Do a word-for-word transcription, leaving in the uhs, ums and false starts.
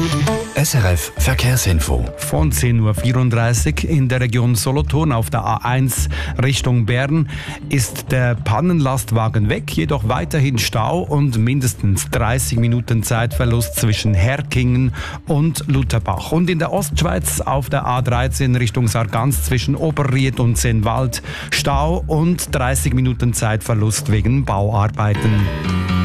S R F Verkehrsinfo. Von zehn Uhr vierunddreißig in der Region Solothurn auf der A eins Richtung Bern ist der Pannenlastwagen weg, jedoch weiterhin Stau und mindestens dreißig Minuten Zeitverlust zwischen Herkingen und Lutherbach. Und in der Ostschweiz auf der A dreizehn Richtung Sargans zwischen Oberried und Sennwald Stau und dreißig Minuten Zeitverlust wegen Bauarbeiten.